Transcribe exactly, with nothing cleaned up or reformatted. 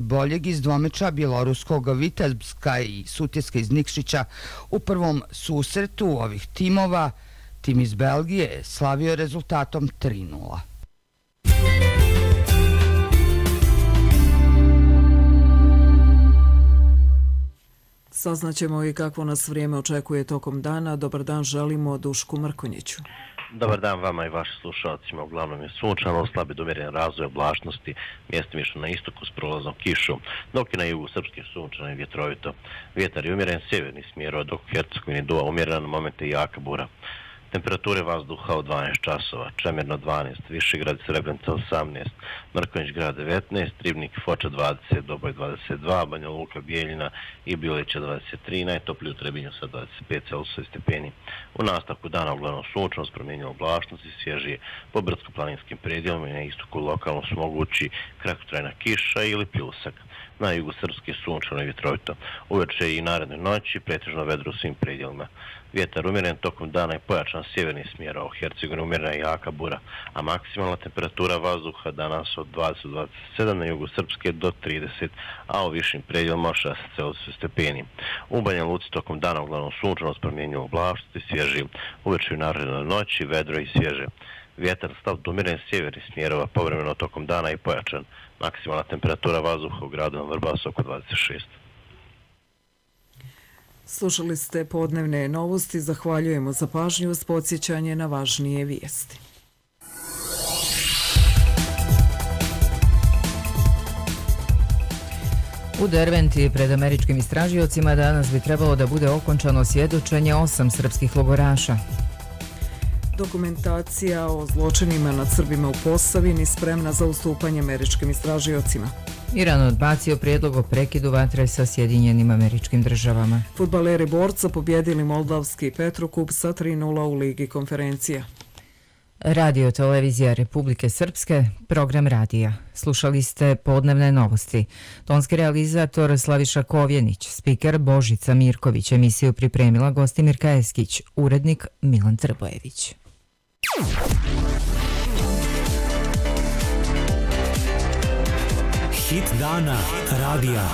boljeg iz dvomeča bjeloruskog Vitebska i Sutjeska iz Nikšića u prvom susretu ovih timova. Tim iz Belgije je slavio rezultatom tri nula. Saznaćemo i kakvo nas vrijeme očekuje tokom dana. Dobar dan želimo Dušku Mrkonjiću. Dobar dan vama i vašim slušalcima. Uglavnom je sunčano, slabi do umjeren razvoj oblačnosti, mjestimično na istoku s prolaznom kišom, dok je na jugu srpske sunčano i vjetrovito. Vjetar je umjeren sjeverni smjerova, dok u Hercegovini duva umjerena na momente i jaka bura. Temperature vazduha od dvanaest časova, Čemirno dvanaest, Višegrad i Srebrenica osamnaest, Mrkonjić grad devetnaest, Ribnik i Foča dvadeset, Doboj dvadeset dva, Banja Luka, Bijeljina i Bilića dvadeset tri, najtoplije u Trebinju sa dvadeset pet celzijusovih stepeni. U nastavku dana uglavnom sunčano s promijenjenom oblačnosti, svježije po brdsko-planinskim predjelima i na istoku lokalno su mogući kratkotrajna kiša ili pljusak. Na jugu srpske sunčano i vjetrovito. Uveče i naredne noći pretežno vedro u svim predjelima. Vjetar umjeren tokom dana i pojačan sjeverni smjer, a u Hercegovini umjerena i jaka bura, a maksimalna temperatura vazduha danas od dvadeset do dvadeset sedam, na jugu srpske do trideset, a u višim predjelima šezdeset celzijusovih stepeni. U Banja Luci tokom dana uglavnom sunčano s promijenjenom oblačnosti, svježi. Uveče i naredne noći vedro i svježe. Vjetar stav do umjeren sjevernih smjerova, povremeno tokom dana i pojačan. Maksimalna temperatura vazduha u gradu na Vrbasu oko dvadeset šest. Slušali ste podnevne novosti, zahvaljujemo za pažnju uz podsjećanje na važnije vijesti. U Derventi pred američkim istražiocima danas bi trebalo da bude okončano svjedočenje osam srpskih logoraša. Dokumentacija o zločinima nad Srbima u Posavini spremna za ustupanje američkim istražiocima. Iran odbacio prijedlog o prekidu vatre sa Sjedinjenim Američkim Državama. Fudbaleri Borca pobjedili moldavski Petrokub sa tri nula u Ligi konferencija. Radio televizija Republike Srpske, program radija. Slušali ste podnevne novosti. Tonski realizator Slaviša Kovjenić, spiker Božica Mirković, emisiju pripremila Gostimir Kajeskić, urednik Milan Trbojević. Hit dana radija.